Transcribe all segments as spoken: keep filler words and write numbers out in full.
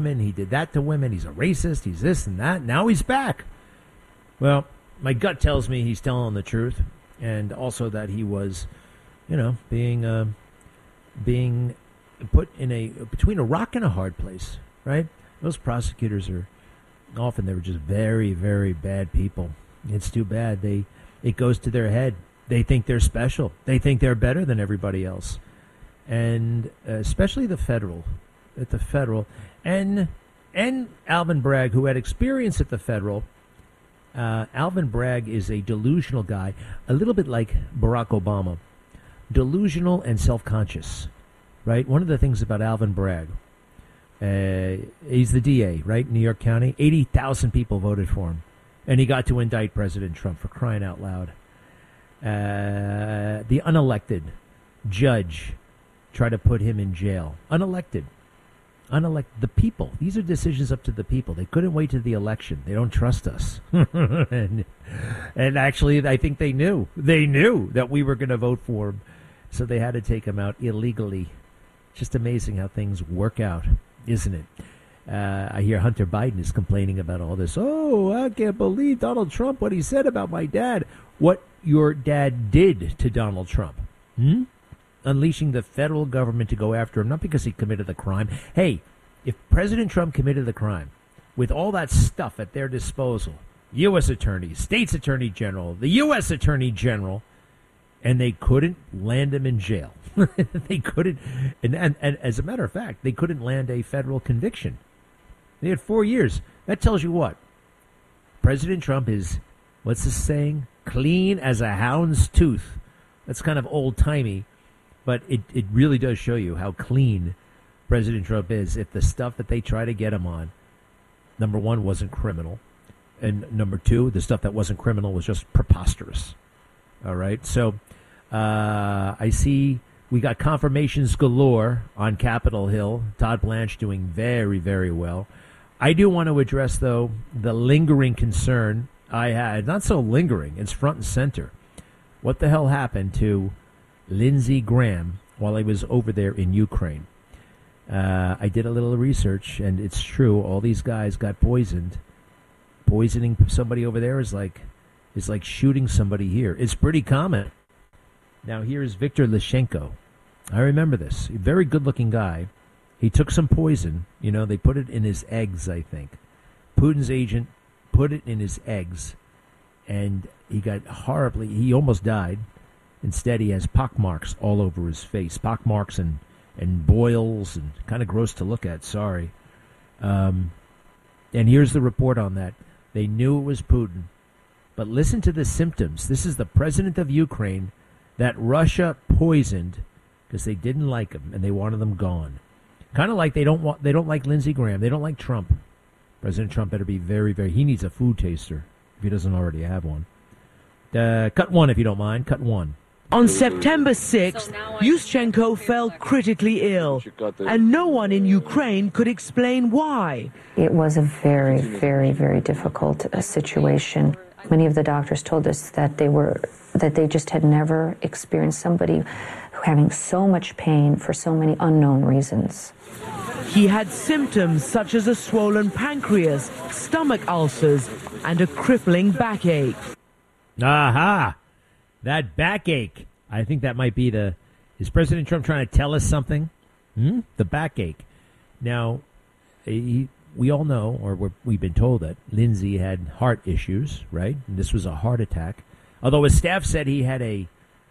He did that to women. He's a racist. He's this and that. Now he's back. Well, my gut tells me he's telling the truth, and also that he was, you know, being uh, being put in a between a rock and a hard place. Right? Those prosecutors are often they were just very, very bad people. It's too bad. They it goes to their head. They think they're special. They think they're better than everybody else, and uh, especially the federal, at the federal. And and Alvin Bragg, who had experience at the federal, uh, Alvin Bragg is a delusional guy, a little bit like Barack Obama, delusional and self-conscious, right? One of the things about Alvin Bragg, uh, he's the D A, right, New York County. eighty thousand people voted for him, and he got to indict President Trump, for crying out loud. Uh, the unelected judge tried to put him in jail. Unelected. Unelected, the people. These are decisions up to the people. They couldn't wait to the election. They don't trust us. and, and actually, I think they knew. They knew that we were going to vote for him. So they had to take him out illegally. Just amazing how things work out, isn't it? Uh, I hear Hunter Biden is complaining about all this. Oh, I can't believe Donald Trump, what he said about my dad. What your dad did to Donald Trump. Hmm? Unleashing the federal government to go after him, not because he committed the crime. Hey, if President Trump committed the crime, with all that stuff at their disposal, U S attorneys, state's attorney general, the U S attorney general, and they couldn't land him in jail. They couldn't, and, and, and as a matter of fact, they couldn't land a federal conviction. They had four years. That tells you what? President Trump is, what's the saying? Clean as a hound's tooth. That's kind of old-timey. But it, it really does show you how clean President Trump is if the stuff that they try to get him on, number one, wasn't criminal. And number two, the stuff that wasn't criminal was just preposterous. All right? So uh, I see we got confirmations galore on Capitol Hill. Todd Blanche doing very, very well. I do want to address, though, the lingering concern I had. Not so lingering. It's front and center. What the hell happened to Lindsey Graham while I was over there in Ukraine? Uh, I did a little research, and it's true. All these guys got poisoned. Poisoning somebody over there is like is like shooting somebody here. It's pretty common. Now, here's Viktor Lyshenko. I remember this. A very good-looking guy. He took some poison. You know, they put it in his eggs, I think. Putin's agent put it in his eggs, and he got horribly, he almost died. Instead, he has pockmarks all over his face, pockmarks and, and boils, and kind of gross to look at, sorry. Um, and here's the report on that. They knew it was Putin. But listen to the symptoms. This is the president of Ukraine that Russia poisoned because they didn't like him and they wanted him gone. Kind of like they don't want, they don't like Lindsey Graham. They don't like Trump. President Trump better be very, very, he needs a food taster if he doesn't already have one. Uh, cut one if you don't mind. Cut one. On September sixth, Yushchenko fell critically ill, and no one in Ukraine could explain why. It was a very, very, very difficult uh, situation. Many of the doctors told us that they were that they just had never experienced somebody having so much pain for so many unknown reasons. He had symptoms such as a swollen pancreas, stomach ulcers, and a crippling backache. Aha! That backache. I think that might be the... Is President Trump trying to tell us something? Hmm? The backache. Now, he, we all know, or we're, we've been told that Lindsey had heart issues, right? And this was a heart attack. Although his staff said he had a,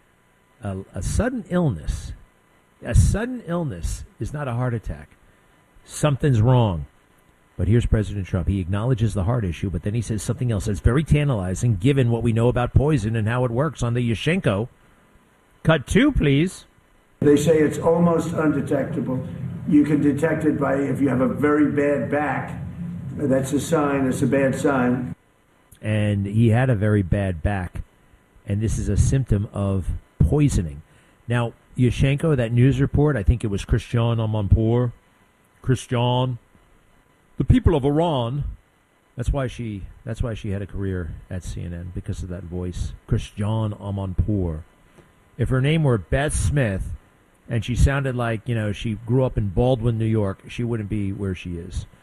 a, a sudden illness. A sudden illness is not a heart attack. Something's wrong. But here's President Trump. He acknowledges the heart issue, but then he says something else that's very tantalizing, given what we know about poison and how it works on the Yushchenko. Cut two, please. They say it's almost undetectable. You can detect it by if you have a very bad back. That's a sign. It's a bad sign. And he had a very bad back, and this is a symptom of poisoning. Now, Yushchenko, that news report, I think it was Christian Amanpour. Christian. The people of Iran. That's why she. That's why she had a career at C N N, because of that voice, Christian Amanpour. If her name were Beth Smith, and she sounded like, you know, she grew up in Baldwin, New York, she wouldn't be where she is.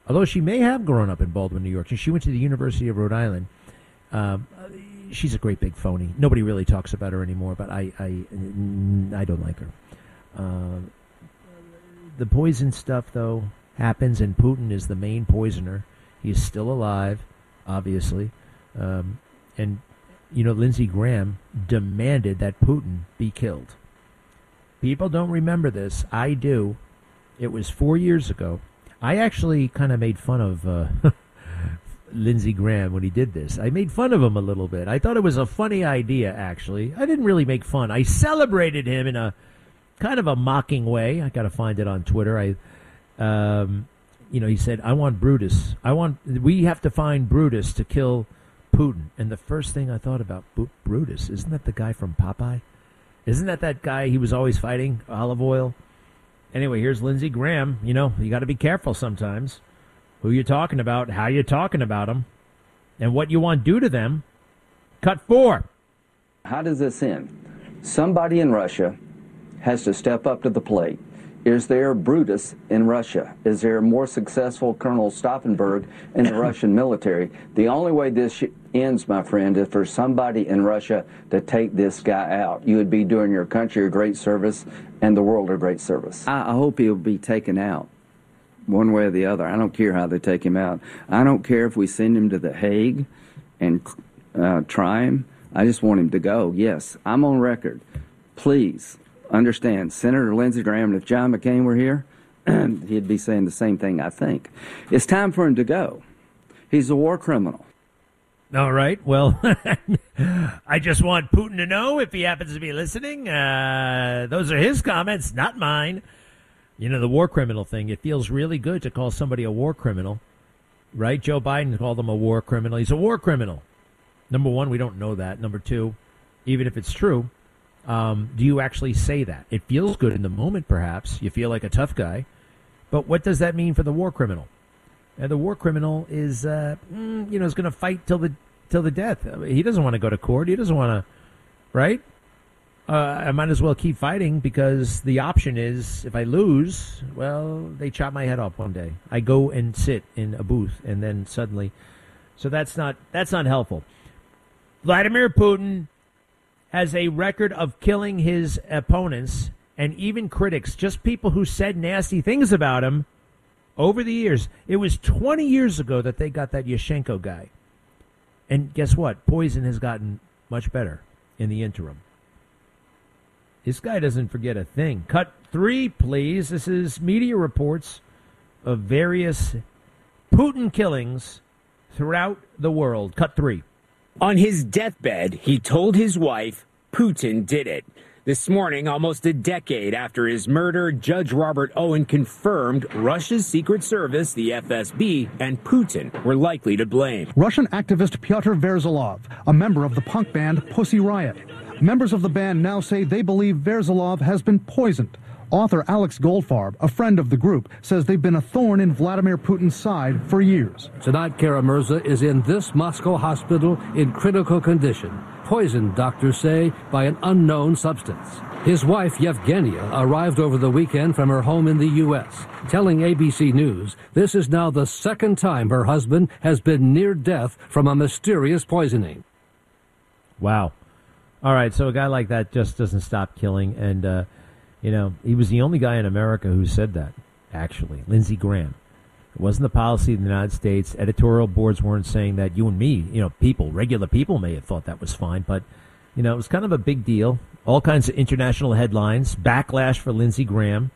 although she may have grown up in Baldwin, New York. She went to the University of Rhode Island. Um, she's a great big phony. Nobody really talks about her anymore, but I, I, I don't like her. Uh, the poison stuff, though, happens, and Putin is the main poisoner. He's still alive, obviously. Um, and, you know, Lindsey Graham demanded that Putin be killed. People don't remember this. I do. It was four years ago. I actually kind of made fun of uh, Lindsey Graham when he did this. I made fun of him a little bit. I thought it was a funny idea, actually. I didn't really make fun. I celebrated him in a kind of a mocking way. I got to find it on Twitter. I, um, you know, he said, I want Brutus. I want, we have to find Brutus to kill Putin. And the first thing I thought about, Brutus, isn't that the guy from Popeye? Isn't that that guy he was always fighting, Olive Oil? Anyway, here's Lindsey Graham. You know, you got to be careful sometimes. Who you're talking about, how you're talking about them, and what you want to do to them. Cut four. How does this end? Somebody in Russia has to step up to the plate. Is there Brutus in Russia? Is there a more successful Colonel Stauffenberg in the Russian military? The only way this ends, my friend, is for somebody in Russia to take this guy out. You would be doing your country a great service and the world a great service. I, I hope he'll be taken out one way or the other. I don't care how they take him out. I don't care if we send him to The Hague and uh, try him. I just want him to go. Yes, I'm on record. Please understand, Senator Lindsey Graham, if John McCain were here, he'd be saying the same thing, I think. It's time for him to go. He's a war criminal. All right. Well, I just want Putin to know, if he happens to be listening, uh, those are his comments, not mine. You know, the war criminal thing, it feels really good to call somebody a war criminal, right? Joe Biden called him a war criminal. He's a war criminal. Number one, we don't know that. Number two, even if it's true, Um, do you actually say that? It feels good in the moment, perhaps. You feel like a tough guy. But what does that mean for the war criminal? And the war criminal is, uh, mm, you know, is going to fight till the till the death. I mean, he doesn't want to go to court. He doesn't want to, right? Uh, I might as well keep fighting, because the option is, if I lose, well, they chop my head off one day. I go and sit in a booth, and then suddenly, so that's not that's not helpful. Vladimir Putin has a record of killing his opponents and even critics, just people who said nasty things about him over the years. It was twenty years ago that they got that Yushchenko guy. And guess what? Poison has gotten much better in the interim. This guy doesn't forget a thing. Cut three, please. This is media reports of various Putin killings throughout the world. Cut three. On his deathbed, he told his wife, Putin did it. This morning, almost a decade after his murder, Judge Robert Owen confirmed Russia's Secret Service, the F S B, and Putin were likely to blame. Russian activist Pyotr Verzalov, a member of the punk band Pussy Riot. Members of the band now say they believe Verzalov has been poisoned. Author Alex Goldfarb, a friend of the group, says they've been a thorn in Vladimir Putin's side for years. Tonight, Kara-Murza is in this Moscow hospital in critical condition, poisoned, doctors say, by an unknown substance. His wife, Yevgenia, arrived over the weekend from her home in the U S, telling A B C News this is now the second time her husband has been near death from a mysterious poisoning. Wow. All right, so a guy like that just doesn't stop killing, and, uh, you know, he was the only guy in America who said that, actually, Lindsey Graham. It wasn't the policy of the United States. Editorial boards weren't saying that. You and me, you know, people, regular people may have thought that was fine, but, you know, it was kind of a big deal. All kinds of international headlines, backlash for Lindsey Graham.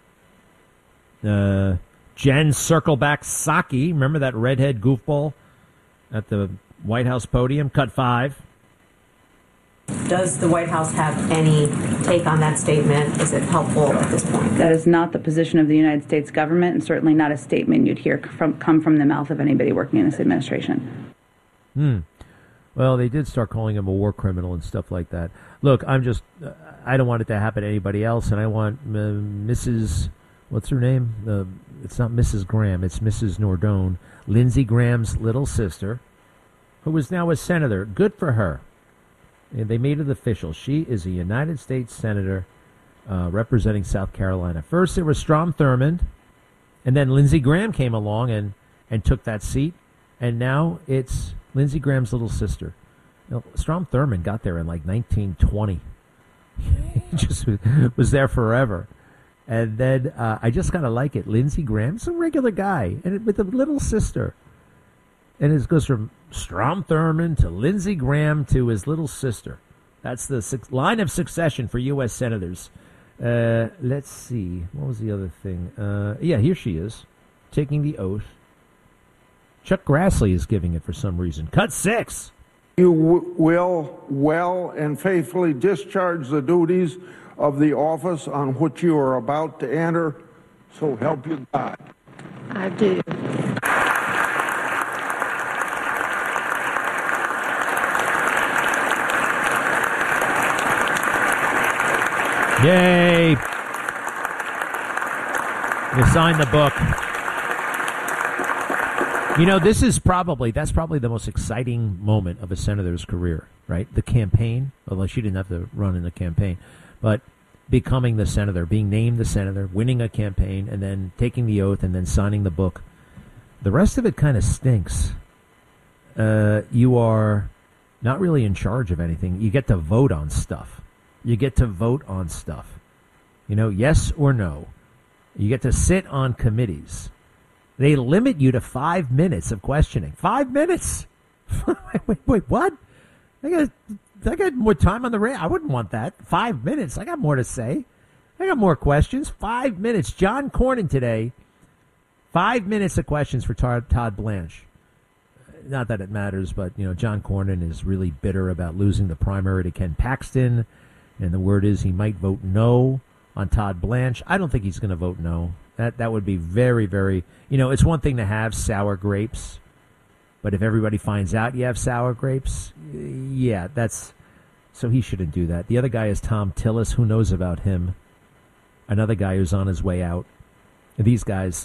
Uh, Jen Circleback Psaki, remember that redhead goofball at the White House podium? Cut five. Does the White House have any take on that statement? Is it helpful at this point? That is not the position of the United States government, and certainly not a statement you'd hear from, come from the mouth of anybody working in this administration. Hmm. Well, they did start calling him a war criminal and stuff like that. Look, I'm just, uh, I don't want it to happen to anybody else, and I want uh, Missus What's her name? Uh, it's not Missus Graham, it's Missus Nordone, Lindsey Graham's little sister, who is now a senator. Good for her. And they made it official. She is a United States Senator uh, representing South Carolina. First, it was Strom Thurmond, and then Lindsey Graham came along, and and took that seat. And now it's Lindsey Graham's little sister. You know, Strom Thurmond got there in like nineteen twenty. He just was there forever. And then uh, I just kind of like it. Lindsey Graham's a regular guy, and it, with a little sister. And it goes from Strom Thurmond to Lindsey Graham to his little sister. That's the su- line of succession for U S senators. Uh, let's see. What was the other thing? Uh, yeah, here she is, taking the oath. Chuck Grassley is giving it for some reason. Cut six. You w- will well and faithfully discharge the duties of the office on which you are about to enter, so help you God. I do. Yay! You sign the book. You know, this is probably, that's probably the most exciting moment of a senator's career, right? The campaign, although she didn't have to run in the campaign, but becoming the senator, being named the senator, winning a campaign, and then taking the oath and then signing the book. The rest of it kind of stinks. Uh, you are not really in charge of anything. You get to vote on stuff. You get to vote on stuff. You know, yes or no. You get to sit on committees. They limit you to five minutes of questioning. Five minutes? wait, wait, wait, what? I got, I got more time on the radio. I wouldn't want that. Five minutes. I got more to say. I got more questions. Five minutes. John Cornyn today. Five minutes of questions for Todd, Todd Blanche. Not that it matters, but, you know, John Cornyn is really bitter about losing the primary to Ken Paxton. And the word is he might vote no on Todd Blanche. I don't think he's going to vote no. That that would be very, very, you know, it's one thing to have sour grapes, but if everybody finds out you have sour grapes, yeah, that's, so he shouldn't do that. The other guy is Tom Tillis. Who knows about him? Another guy who's on his way out. These guys,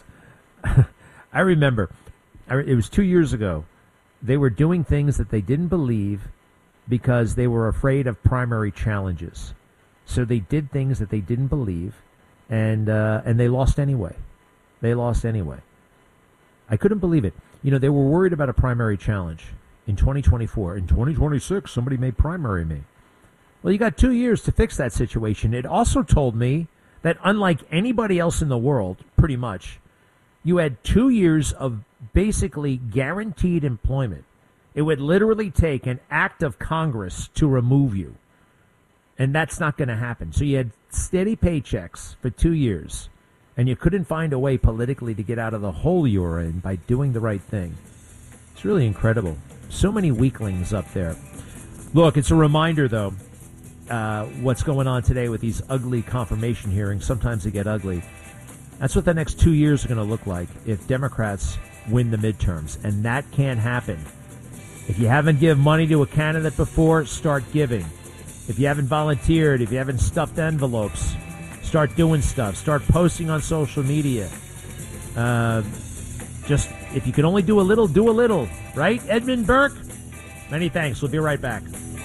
I remember, I, it was two years ago, they were doing things that they didn't believe because they were afraid of primary challenges. So they did things that they didn't believe. And uh, and they lost anyway. They lost anyway. I couldn't believe it. You know, they were worried about a primary challenge in twenty twenty-four. In twenty twenty-six, somebody may primary me. Well, you got two years to fix that situation. It also told me that unlike anybody else in the world, pretty much, you had two years of basically guaranteed employment. It would literally take an act of Congress to remove you. And that's not going to happen. So you had steady paychecks for two years, and you couldn't find a way politically to get out of the hole you were in by doing the right thing. It's really incredible. So many weaklings up there. Look, it's a reminder, though, uh, what's going on today with these ugly confirmation hearings. Sometimes they get ugly. That's what the next two years are going to look like if Democrats win the midterms, and that can't happen. If you haven't given money to a candidate before, start giving. If you haven't volunteered, if you haven't stuffed envelopes, start doing stuff. Start posting on social media. Uh, just, if you can only do a little, do a little. Right, Edmund Burke? Many thanks. We'll be right back.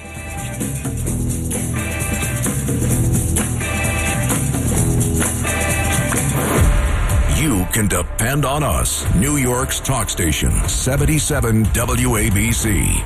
You can depend on us. New York's talk station, seventy-seven W A B C.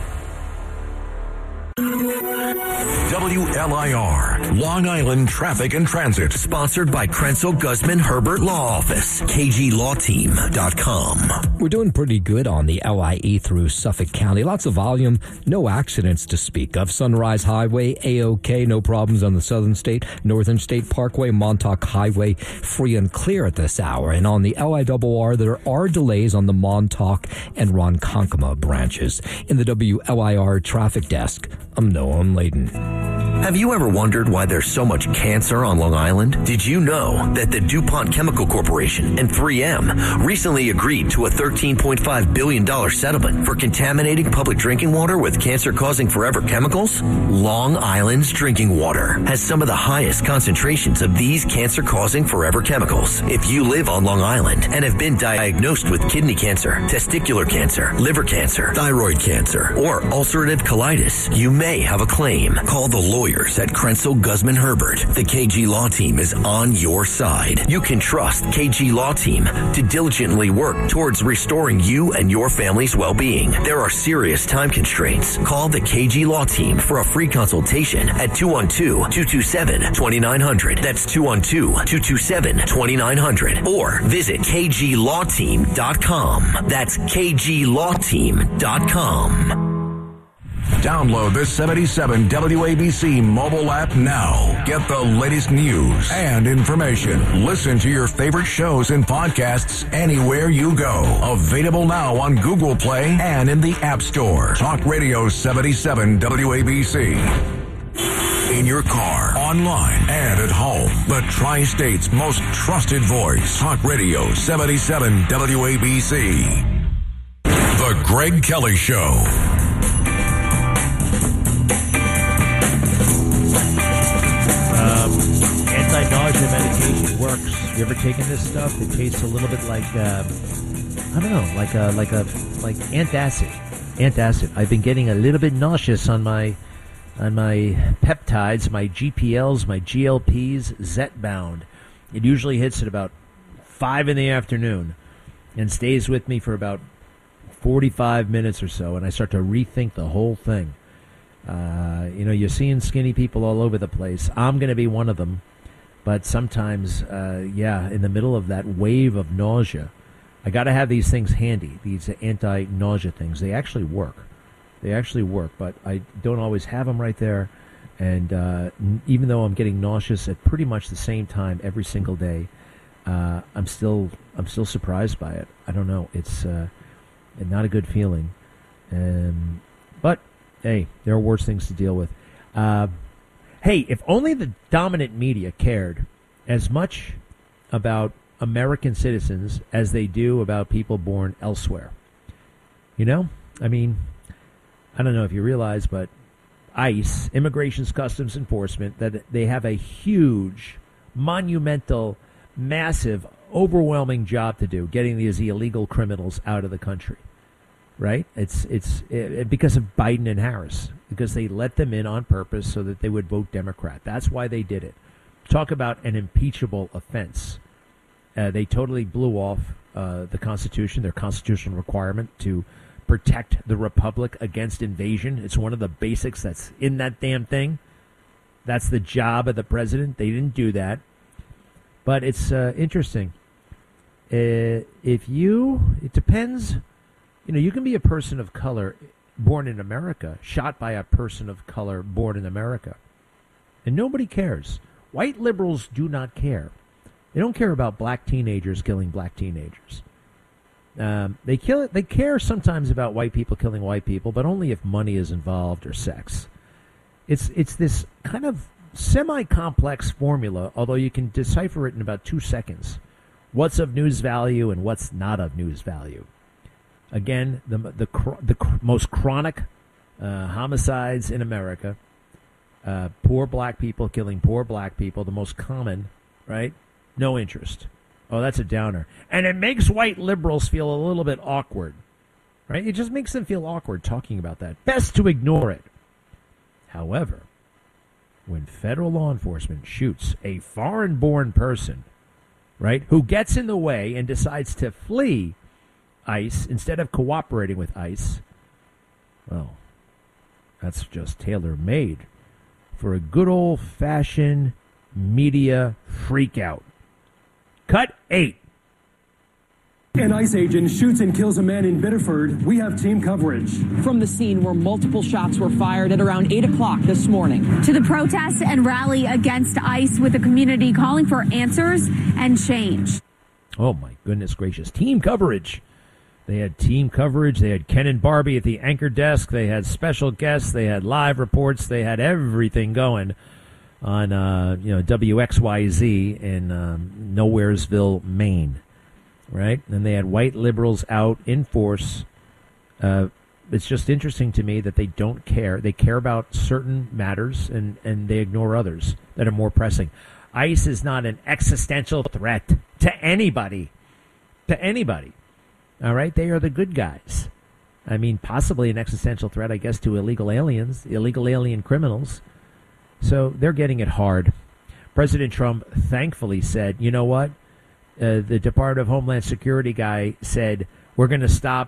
W L I R, Long Island Traffic and Transit. Sponsored by Krenzel Guzman Herbert Law Office, K G law team dot com. We're doing pretty good on the L I E through Suffolk County. Lots of volume, no accidents to speak of. Sunrise Highway, A-OK, no problems on the Southern State, Northern State Parkway, Montauk Highway, free and clear at this hour. And on the L I R R, there are delays on the Montauk and Ronkonkoma branches. In the W L I R traffic desk, I'm Noam Layden. Have you ever wondered why there's so much cancer on Long Island? Did you know that the DuPont Chemical Corporation and three M recently agreed to a thirteen point five billion dollars settlement for contaminating public drinking water with cancer-causing forever chemicals? Long Island's drinking water has some of the highest concentrations of these cancer-causing forever chemicals. If you live on Long Island and have been diagnosed with kidney cancer, testicular cancer, liver cancer, thyroid cancer, or ulcerative colitis, you may have a claim. Call the lawyer lawyers at Krenzel Guzman Herbert, the K G Law Team is on your side. You can trust K G Law Team to diligently work towards restoring you and your family's well-being. There are serious time constraints. Call the K G Law Team for a free consultation at two one two, two two seven, two nine zero zero. That's two one two, two two seven, two nine zero zero. Or visit k g law team dot com. That's k g law team dot com. Download the seventy-seven W A B C mobile app now. Get the latest news and information. Listen to your favorite shows and podcasts anywhere you go. Available now on Google Play and in the App Store. Talk Radio seventy-seven W A B C. In your car, online, and at home. The Tri-State's most trusted voice. Talk Radio seventy-seven W A B C. The Greg Kelly Show. Anti-nausea medication works. You ever taken this stuff? It tastes a little bit like, uh, I don't know, like a, like a, like antacid. Antacid. I've been getting a little bit nauseous on my, on my peptides, my G P Ls, my G L Ps, Zepbound. It usually hits at about five in the afternoon and stays with me for about forty-five minutes or so, and I start to rethink the whole thing. Uh, you know, you're seeing skinny people all over the place. I'm going to be one of them. But sometimes, uh, yeah, in the middle of that wave of nausea, I got to have these things handy, these anti-nausea things. They actually work. They actually work, but I don't always have them right there. And uh, n- even though I'm getting nauseous at pretty much the same time every single day, uh, I'm still I'm still surprised by it. I don't know. It's uh, not a good feeling. Um, but, hey, there are worse things to deal with. Uh, hey, if only the dominant media cared as much about American citizens as they do about people born elsewhere. You know? I mean, I don't know if you realize, but ICE, Immigration Customs Enforcement, that they have a huge, monumental, massive, overwhelming job to do getting these illegal criminals out of the country. Right? It's it's it, because of Biden and Harris, because they let them in on purpose so that they would vote Democrat. That's why they did it. Talk about an impeachable offense. Uh, they totally blew off uh, the Constitution, their constitutional requirement to protect the Republic against invasion. It's one of the basics that's in that damn thing. That's the job of the president. They didn't do that. But it's uh, interesting. Uh, if you, it depends. You know, you can be a person of color born in America, shot by a person of color born in America. And nobody cares. White liberals do not care. They don't care about black teenagers killing black teenagers. Um, they kill. They care sometimes about white people killing white people, but only if money is involved or sex. It's it's this kind of semi-complex formula, although you can decipher it in about two seconds. What's of news value and what's not of news value. Again, the the the most chronic uh, homicides in America, uh, poor black people killing poor black people, the most common, right? No interest. Oh, that's a downer. And it makes white liberals feel a little bit awkward, right? It just makes them feel awkward talking about that. Best to ignore it. However, when federal law enforcement shoots a foreign-born person, right, who gets in the way and decides to flee ICE instead of cooperating with ICE, well, that's just tailor-made for a good old-fashioned media freak-out. Cut eight. An ICE agent shoots and kills a man in Biddeford. We have team coverage. From the scene where multiple shots were fired at around eight o'clock this morning. To the protest and rally against ICE, with the community calling for answers and change. Oh, my goodness gracious. Team coverage. They had team coverage. They had Ken and Barbie at the anchor desk. They had special guests. They had live reports. They had everything going on, uh, you know, W X Y Z in um, Nowheresville, Maine, right? And they had white liberals out in force. Uh, it's just interesting to me that they don't care. They care about certain matters, and, and they ignore others that are more pressing. ICE is not an existential threat to anybody, to anybody. All right, they are the good guys. I mean, possibly an existential threat, I guess, to illegal aliens, illegal alien criminals. So they're getting it hard. President Trump thankfully said, you know what? Uh, the Department of Homeland Security guy said, we're going to stop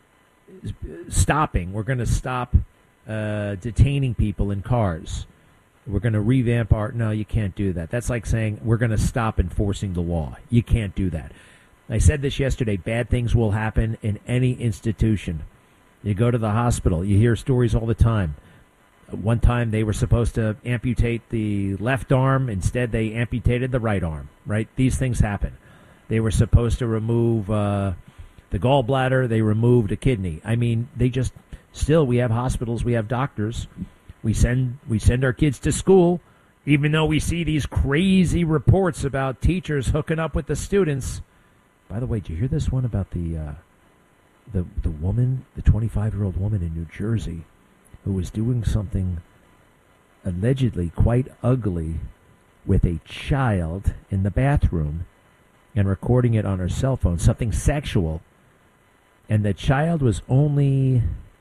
stopping. We're going to stop uh, detaining people in cars. We're going to revamp our... No, you can't do that. That's like saying we're going to stop enforcing the law. You can't do that. I said this yesterday. Bad things will happen in any institution. You go to the hospital. You hear stories all the time. One time they were supposed to amputate the left arm. Instead, they amputated the right arm, right? These things happen. They were supposed to remove uh, the gallbladder. They removed a kidney. I mean, they just... Still, we have hospitals. We have doctors. We send we send our kids to school, even though we see these crazy reports about teachers hooking up with the students. By the way, did you hear this one about the uh, the the woman, the twenty-five-year-old woman in New Jersey, who was doing something allegedly quite ugly with a child in the bathroom and recording it on her cell phone, something sexual, and the child was only,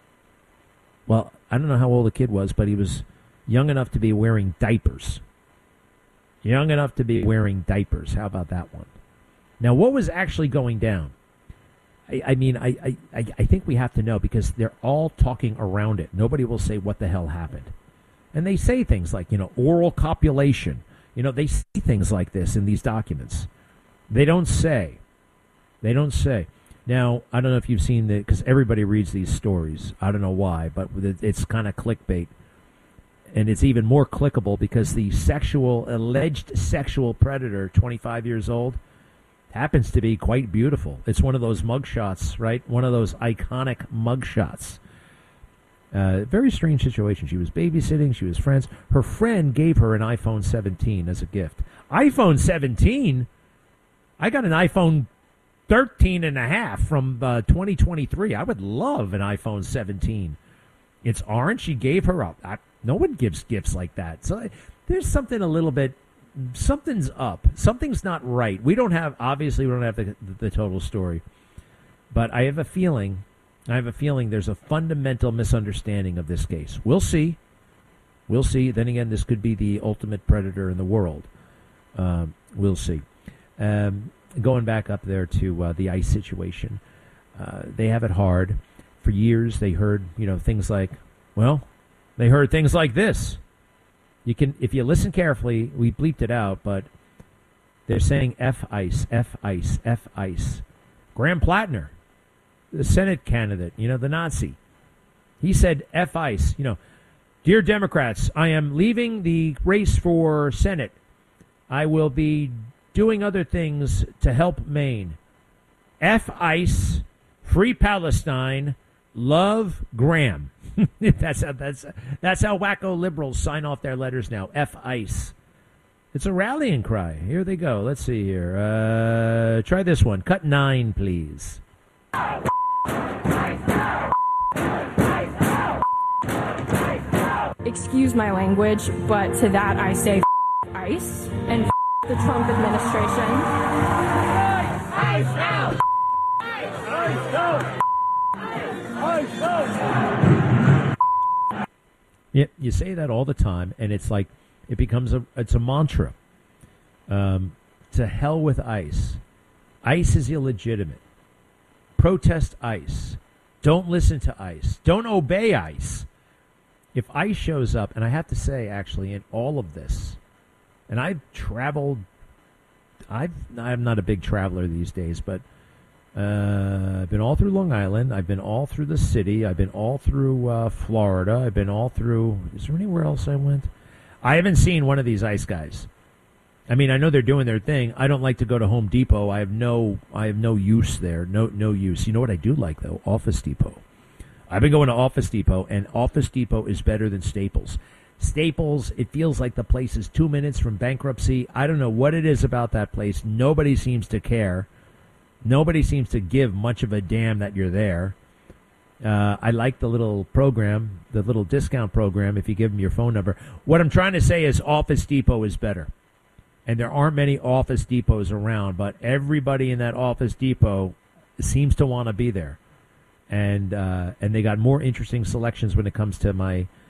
well, I don't know how old the kid was, but he was young enough to be wearing diapers. Young enough to be wearing diapers. How about that one? Now, what was actually going down? I, I mean, I, I, I think we have to know because they're all talking around it. Nobody will say what the hell happened. And they say things like, you know, oral copulation. You know, they say things like this in these documents. They don't say. They don't say. Now, I don't know if you've seen the, because everybody reads these stories. I don't know why, but it's kind of clickbait. And it's even more clickable because the sexual, alleged sexual predator, twenty-five years old, happens to be quite beautiful. It's one of those mugshots, right? One of those iconic mugshots. Uh, very strange situation. She was babysitting. She was friends. Her friend gave her an iPhone seventeen as a gift. iPhone seventeen? I got an iPhone thirteen and a half from uh, twenty twenty-three. I would love an iPhone seventeen. It's orange. She gave her up. I, no one gives gifts like that. So there's something a little bit, something's up. Something's not right. We don't have, obviously, we don't have the, the total story. But I have a feeling, I have a feeling there's a fundamental misunderstanding of this case. We'll see. We'll see. Then again, this could be the ultimate predator in the world. Um, we'll see. Um, going back up there to uh, the ICE situation, uh, they have it hard. For years, they heard, you know, things like, well, they heard things like this. You can, if you listen carefully, we bleeped it out, but they're saying F ICE, F ICE, F ICE. Graham Plattner, the Senate candidate, you know, the Nazi, he said F ICE, you know, dear Democrats, I am leaving the race for Senate. I will be doing other things to help Maine. F ICE, free Palestine, love Graham. that's how that's that's how wacko liberals sign off their letters now. F ICE. It's a rallying cry. Here they go. Let's see here. Uh, try this one. Cut nine, please. Excuse my language, but to that I say f- ICE and f- the Trump administration. ICE out! ICE out! ICE out! Yeah, you say that all the time, and it's like it becomes a it's a mantra. Um, to hell with ICE. ICE is illegitimate. Protest ICE. Don't listen to ICE. Don't obey ICE. If ICE shows up, and I have to say, actually, in all of this, and I've traveled, I've, I'm not a big traveler these days, but uh, I've been all through Long Island. I've been all through the city. I've been all through uh, Florida. I've been all through, is there anywhere else I went? I haven't seen one of these ICE guys. I mean, I know they're doing their thing. I don't like to go to Home Depot. I have no, I have no use there. No, no use. You know what I do like, though? Office Depot. I've been going to Office Depot, and Office Depot is better than Staples. Staples, it feels like the place is two minutes from bankruptcy. I don't know what it is about that place. Nobody seems to care. Nobody seems to give much of a damn that you're there. Uh, I like the little program, the little discount program, if you give them your phone number. What I'm trying to say is Office Depot is better. And there aren't many Office Depots around, but everybody in that Office Depot seems to want to be there. And uh, and they got more interesting selections when it comes to my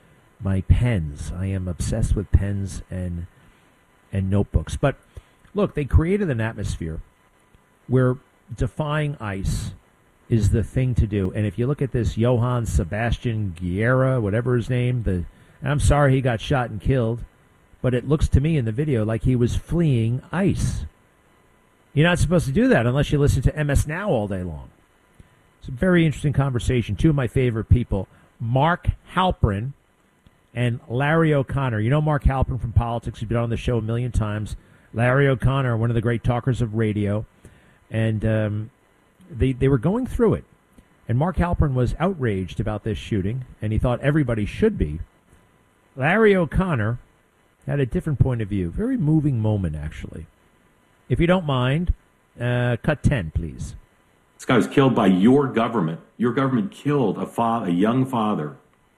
my pens. I am obsessed with pens and and notebooks. But look, they created an atmosphere where defying ICE is the thing to do. And if you look at this Johann Sebastian Guerra, whatever his name, the and I'm sorry he got shot and killed, but it looks to me in the video like he was fleeing ICE. You're not supposed to do that unless you listen to M S Now all day long. It's a very interesting conversation. Two of my favorite people, Mark Halperin and Larry O'Connor. You know Mark Halperin from politics. He's been on the show a million times. Larry O'Connor, one of the great talkers of radio. And um, they, they were going through it. And Mark Halperin was outraged about this shooting, and he thought everybody should be. Larry O'Connor had a different point of view. Very moving moment, actually. If you don't mind, uh, cut ten, please. This guy was killed by your government. Your government killed a, fa- a young father.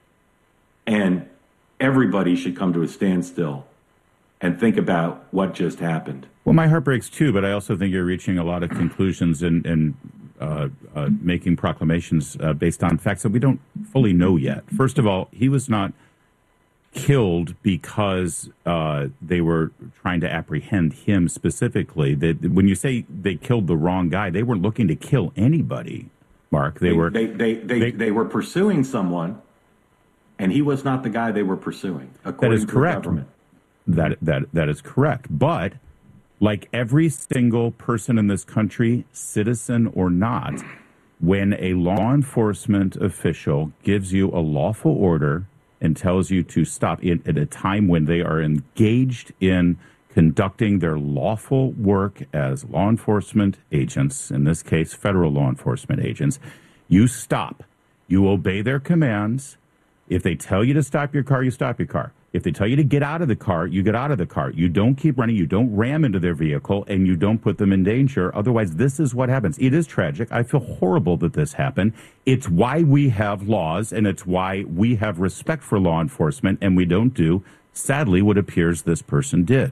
And everybody should come to a standstill and think about what just happened. Well, my heart breaks too, but I also think you're reaching a lot of conclusions and, and uh, uh, making proclamations uh, based on facts that we don't fully know yet. First of all, he was not killed because uh, they were trying to apprehend him specifically. That when you say they killed the wrong guy, they weren't looking to kill anybody, Mark. They, they were they they, they, they they were pursuing someone, and he was not the guy they were pursuing. According that is to correct. The government. That that that is correct. But like every single person in this country, citizen or not, when a law enforcement official gives you a lawful order and tells you to stop in, at a time when they are engaged in conducting their lawful work as law enforcement agents, in this case, federal law enforcement agents, you stop. You obey their commands. If they tell you to stop your car, you stop your car. If they tell you to get out of the car, you get out of the car. You don't keep running. You don't ram into their vehicle, and you don't put them in danger. Otherwise, this is what happens. It is tragic. I feel horrible that this happened. It's why we have laws, and it's why we have respect for law enforcement, and we don't do, sadly, what appears this person did.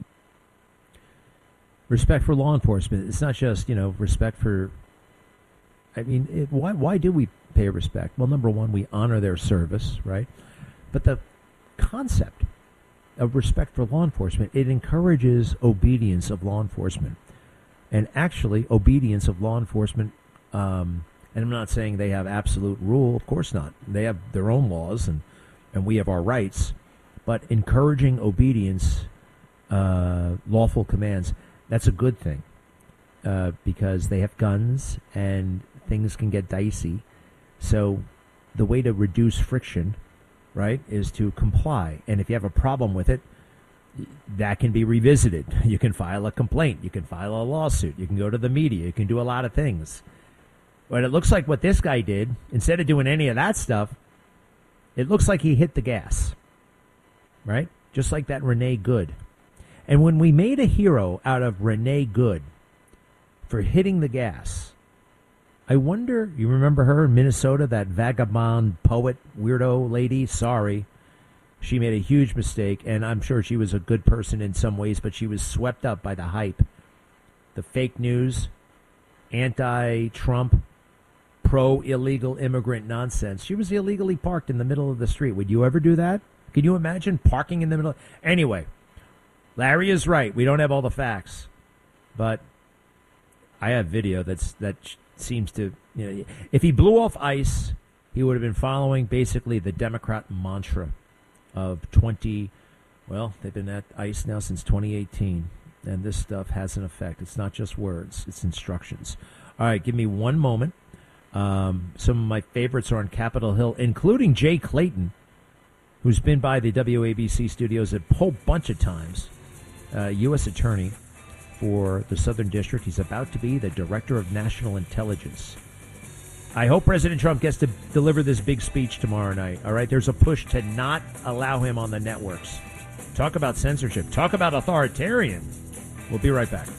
Respect for law enforcement. It's not just, you know, respect for... I mean, it, why why do we pay respect? Well, number one, we honor their service, right? But the concept of respect for law enforcement, it encourages obedience of law enforcement. And actually, obedience of law enforcement, um, and I'm not saying they have absolute rule, of course not. They have their own laws, and, and we have our rights. But encouraging obedience, uh, lawful commands, that's a good thing. Uh, because they have guns, and things can get dicey. So the way to reduce friction, right, is to comply. And if you have a problem with it, that can be revisited. You can file a complaint. You can file a lawsuit. You can go to the media. You can do a lot of things. But it looks like what this guy did, instead of doing any of that stuff, it looks like he hit the gas, right? Just like that Renee Good. And when we made a hero out of Renee Good for hitting the gas, I wonder, you remember her in Minnesota, that vagabond poet weirdo lady? Sorry. She made a huge mistake, and I'm sure she was a good person in some ways, but she was swept up by the hype. The fake news, anti-Trump, pro-illegal immigrant nonsense. She was illegally parked in the middle of the street. Would you ever do that? Can you imagine parking in the middle? Anyway, Larry is right. We don't have all the facts. But I have video that's that seems to, you know, if he blew off ICE, he would have been following basically the Democrat mantra of twenty, well, they've been at ICE now since twenty eighteen, and this stuff has an effect. It's not just words, it's instructions. All right, give me one moment. Um, some of my favorites are on Capitol Hill, including Jay Clayton, who's been by the W A B C studios a whole bunch of times, uh, U S attorney for the Southern District. He's about to be the Director of National Intelligence. I hope President Trump gets to deliver this big speech tomorrow night. All right, there's a push to not allow him on the networks. Talk about censorship. Talk about authoritarian. We'll be right back.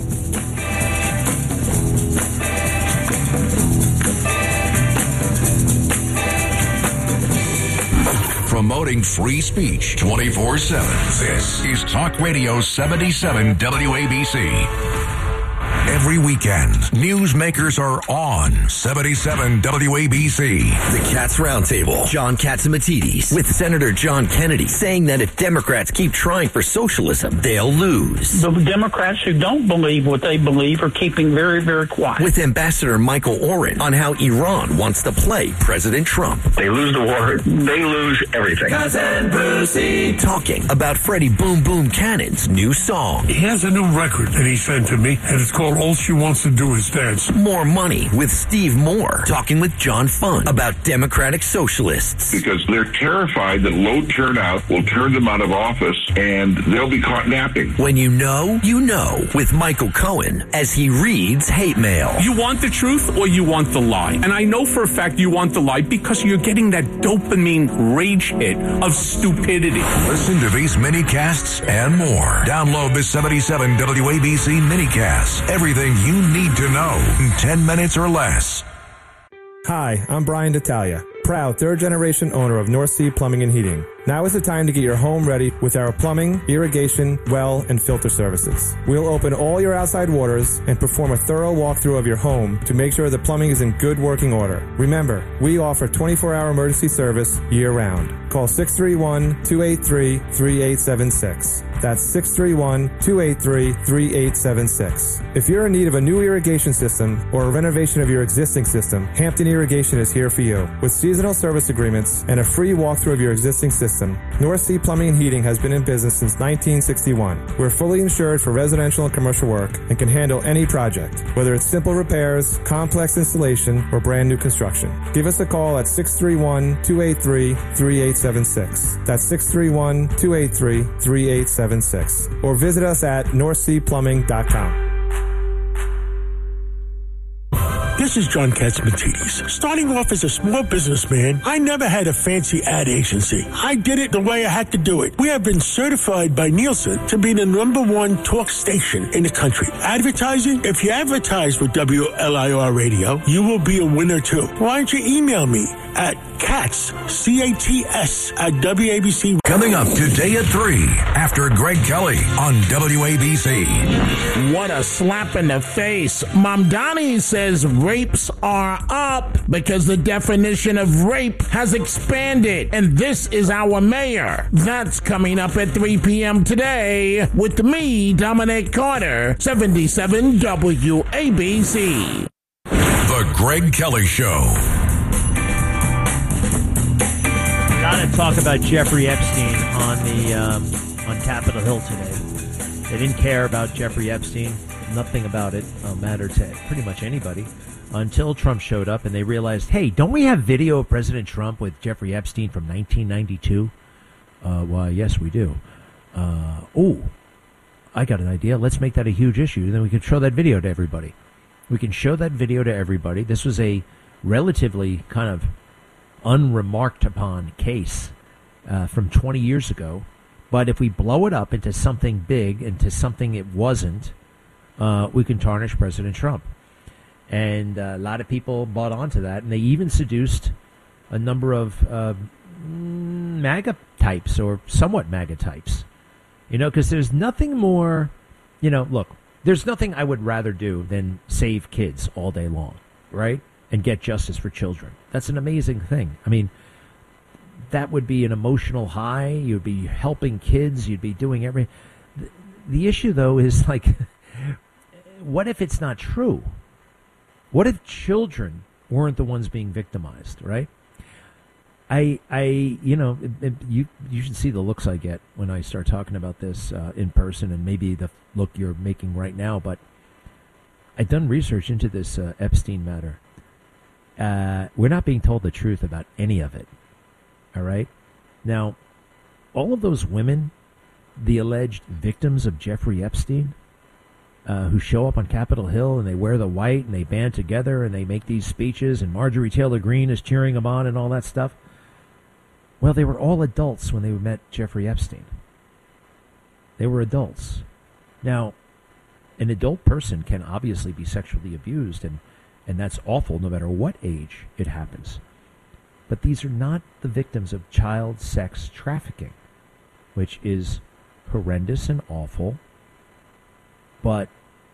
Promoting free speech twenty-four seven. This is Talk Radio seventy-seven W A B C. Every weekend, newsmakers are on seventy-seven W A B C. The Cats Roundtable. John Catsimatidis with Senator John Kennedy saying that if Democrats keep trying for socialism, they'll lose. The Democrats who don't believe what they believe are keeping very, very quiet. With Ambassador Michael Oren on how Iran wants to play President Trump. They lose the war, they lose everything. Cousin Brucey talking about Freddie Boom Boom Cannon's new song. He has a new record that he sent to me, and it's called All She Wants to Do Is Dance. More Money with Steve Moore talking with John Fund about Democratic socialists. Because they're terrified that low turnout will turn them out of office and they'll be caught napping. When you know, you know with Michael Cohen as he reads hate mail. You want the truth or you want the lie? And I know for a fact you want the lie because you're getting that dopamine rage hit of stupidity. Listen to these mini-casts and more. Download the seventy-seven W A B C minicast. Everything you need to know in ten minutes or less. Hi, I'm Brian D'Italia, proud third-generation owner of North Sea Plumbing and Heating. Now is the time to get your home ready with our plumbing, irrigation, well, and filter services. We'll open all your outside waters and perform a thorough walkthrough of your home to make sure the plumbing is in good working order. Remember, we offer twenty-four hour emergency service year-round. Call six three one, two eight three, three eight seven six. That's six three one, two eight three, three eight seven six. If you're in need of a new irrigation system or a renovation of your existing system, Hampton Irrigation is here for you. With seasonal service agreements and a free walkthrough of your existing system, North Sea Plumbing and Heating has been in business since nineteen sixty-one. We're fully insured for residential and commercial work and can handle any project, whether it's simple repairs, complex installation, or brand new construction. Give us a call at six three one, two eight three, three eight seven six. That's six three one, two eight three, three eight seven six. Or visit us at north sea plumbing dot com. This is John Catsimatidis. Starting off as a small businessman, I never had a fancy ad agency. I did it the way I had to do it. We have been certified by Nielsen to be the number one talk station in the country. Advertising? If you advertise with W L I R Radio, you will be a winner too. Why don't you email me at Cats, C A T S, at W A B C. Coming up today at three, after Greg Kelly on W A B C. What a slap in the face. Mamdani says rapes are up because the definition of rape has expanded. And this is our mayor. That's coming up at three p.m. today with me, Dominic Carter, seventy-seven W A B C. The Greg Kelly Show. Got to talk about Jeffrey Epstein on the um, on Capitol Hill today. They didn't care about Jeffrey Epstein, nothing about it uh, mattered to pretty much anybody until Trump showed up and they realized, hey, don't we have video of President Trump with Jeffrey Epstein from nineteen ninety-two? Uh, why, yes, we do. Uh, oh, I got an idea. Let's make that a huge issue. Then we can show that video to everybody. We can show that video to everybody. This was a relatively kind of unremarked upon case uh, from twenty years ago. But if we blow it up into something big, into something it wasn't, uh, we can tarnish President Trump. And uh, a lot of people bought onto that. And they even seduced a number of uh, MAGA types or somewhat MAGA types. You know, because there's nothing more, you know, look, there's nothing I would rather do than save kids all day long, right? And get justice for children. That's an amazing thing. I mean, that would be an emotional high. You'd be helping kids. You'd be doing everything. The, the issue, though, is like, what if it's not true? What if children weren't the ones being victimized, right? I, I, you know, it, it, you you should see the looks I get when I start talking about this uh, in person, and maybe the look you're making right now. But I've done research into this uh, Epstein matter. Uh, we're not being told the truth about any of it. All right? Now, all of those women, the alleged victims of Jeffrey Epstein, uh, who show up on Capitol Hill and they wear the white and they band together and they make these speeches and Marjorie Taylor Greene is cheering them on and all that stuff, well, they were all adults when they met Jeffrey Epstein. They were adults. Now, an adult person can obviously be sexually abused, and, and that's awful no matter what age it happens. But these are not the victims of child sex trafficking, which is horrendous and awful. But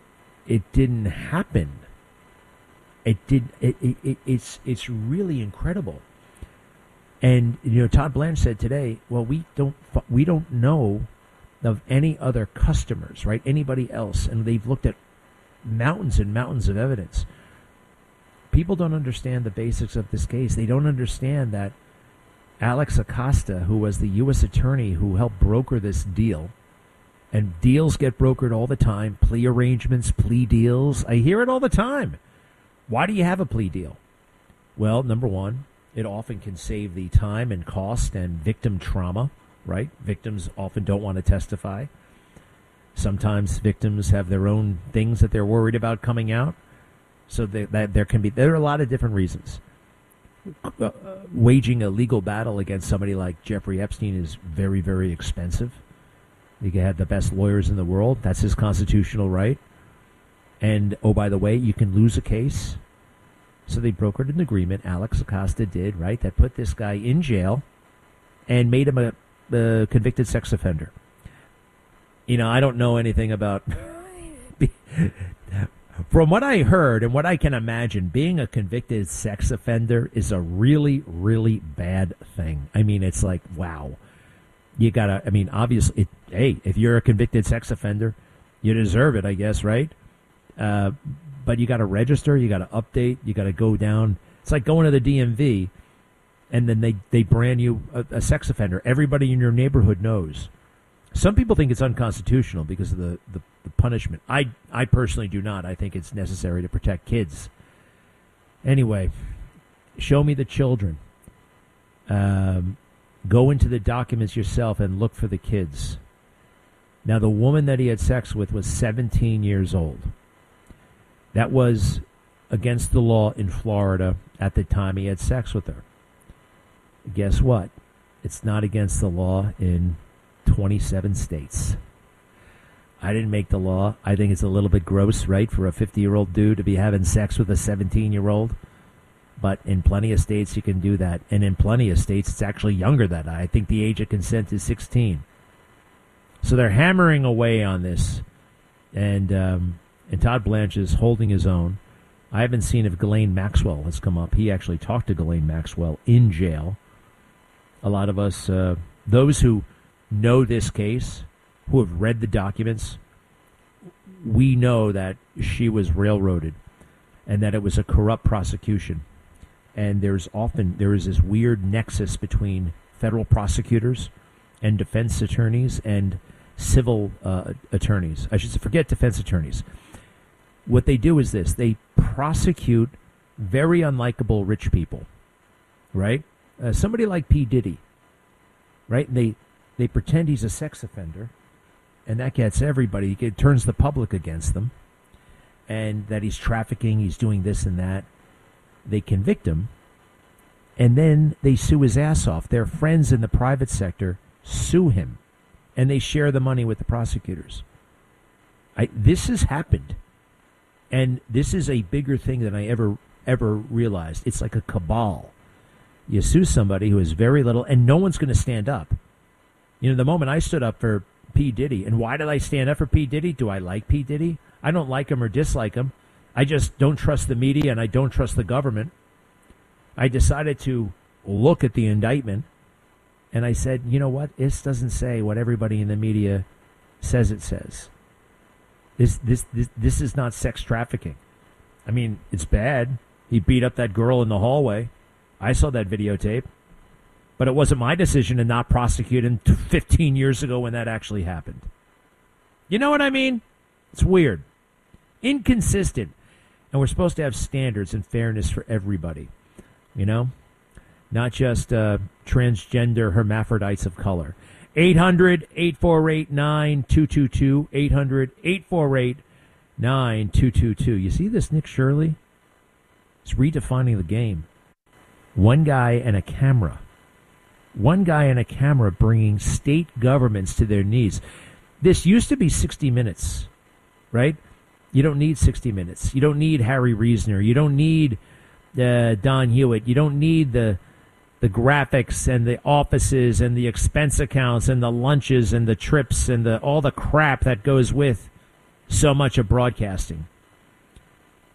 it didn't happen. It did. It, it, it, it's it's really incredible. And you know, Todd Blanche said today, well, we don't we don't know of any other customers, right? Anybody else, and they've looked at mountains and mountains of evidence. People don't understand the basics of this case. They don't understand that Alex Acosta, who was the U S attorney who helped broker this deal, and deals get brokered all the time, plea arrangements, plea deals. I hear it all the time. Why do you have a plea deal? Well, number one, it often can save the time and cost and victim trauma, right? Victims often don't want to testify. Sometimes victims have their own things that they're worried about coming out. So they, that there can be, there are a lot of different reasons. Uh, waging a legal battle against somebody like Jeffrey Epstein is very, very expensive. You can have the best lawyers in the world. That's his constitutional right. And, oh, by the way, you can lose a case. So they brokered an agreement, Alex Acosta did, right, that put this guy in jail and made him a, a convicted sex offender. You know, I don't know anything about... From what I heard and what I can imagine, being a convicted sex offender is a really, really bad thing. I mean, it's like, wow. You gotta, I mean, obviously, it, hey, if you're a convicted sex offender, you deserve it, I guess, right? Uh, but you got to register, you got to update, you got to go down. It's like going to the D M V, and then they, they brand you a, a sex offender. Everybody in your neighborhood knows. Some people think it's unconstitutional because of the, the, the punishment. I, I personally do not. I think it's necessary to protect kids. Anyway, show me the children. Um, go into the documents yourself and look for the kids. Now, the woman that he had sex with was seventeen years old. That was against the law in Florida at the time he had sex with her. Guess what? It's not against the law in twenty-seven states. I didn't make the law. I think it's a little bit gross, right, for a fifty-year-old dude to be having sex with a seventeen-year-old. But in plenty of states, you can do that. And in plenty of states, it's actually younger than that. I think the age of consent is sixteen. So they're hammering away on this. And um, and Todd Blanche is holding his own. I haven't seen if Ghislaine Maxwell has come up. He actually talked to Ghislaine Maxwell in jail. A lot of us, uh, those who know this case, who have read the documents, we know that she was railroaded and that it was a corrupt prosecution. And there's often, there is this weird nexus between federal prosecutors and defense attorneys and civil uh, attorneys. I should say, forget defense attorneys. What they do is this. They prosecute very unlikable rich people, right? Uh, somebody like P. Diddy, right? And they, they pretend he's a sex offender, and that gets everybody. It turns the public against them, and that he's trafficking, he's doing this and that. They convict him, and then they sue his ass off. Their friends in the private sector sue him, and they share the money with the prosecutors. I, this has happened, and this is a bigger thing than I ever ever realized. It's like a cabal. You sue somebody who has very little, and no one's going to stand up. You know, the moment I stood up for P. Diddy, and why did I stand up for P. Diddy? Do I like P. Diddy? I don't like him or dislike him. I just don't trust the media, and I don't trust the government. I decided to look at the indictment, and I said, you know what? This doesn't say what everybody in the media says it says. This, this, this, this is not sex trafficking. I mean, it's bad. He beat up that girl in the hallway. I saw that videotape. But it wasn't my decision to not prosecute him fifteen years ago when that actually happened. You know what I mean? It's weird. Inconsistent. And we're supposed to have standards and fairness for everybody. You know? Not just uh, transgender hermaphrodites of color. eight hundred, eight four eight, nine two two two. eight hundred, eight four eight, nine two two two. You see this, Nick Shirley? It's redefining the game. One guy and a camera. One guy and a camera bringing state governments to their knees. This used to be sixty minutes, right? You don't need sixty minutes. You don't need Harry Reasoner. You don't need uh, Don Hewitt. You don't need the the graphics and the offices and the expense accounts and the lunches and the trips and the all the crap that goes with so much of broadcasting.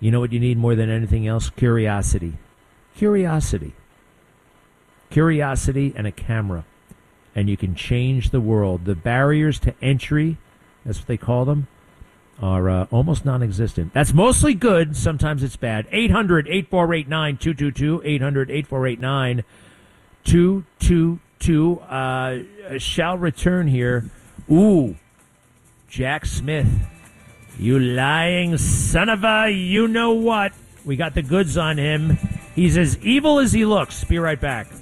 You know what you need more than anything else? Curiosity. Curiosity. Curiosity and a camera. And you can change the world. The barriers to entry, that's what they call them, are uh, almost non-existent. That's mostly good. Sometimes it's bad. eight hundred, eight four eight, nine two two two. eight hundred, eight four eight, nine two two two. Uh, shall return here. Ooh, Jack Smith. You lying son of a you-know-what. We got the goods on him. He's as evil as he looks. Be right back.